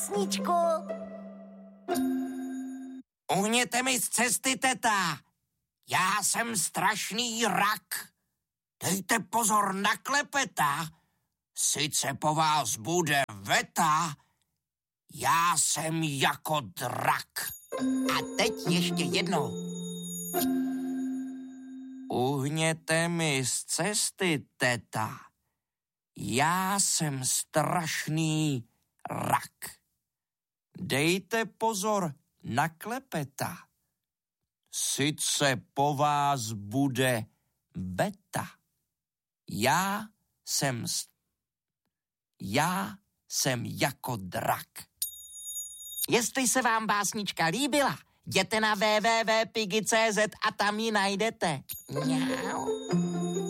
básničku. Uhněte mi z cesty, teta. Já jsem strašný rak. Dejte pozor na klepeta. Sice po vás bude veta, já jsem jako drak. A teď ještě jednou. Uhněte mi z cesty, teta. Já jsem strašný rak. Dejte pozor na klepeta. Sice po vás bude veta. Já jsem jako drak. Jestli se vám básnička líbila, jděte na www.pigi.cz a tam ji najdete. Mňau.